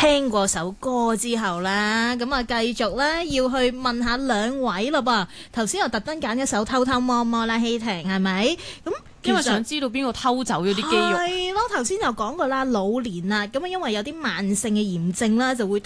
聽過首歌之後啦，咁啊繼續咧要去問下兩位咯噃。頭先我特登揀一首偷偷摸摸啦，希婷係咪？咁因為想知道邊個偷走咗啲肌肉。 係咯，頭先就講過啦，老年啦，咁啊因為有啲慢性嘅炎症啦，就會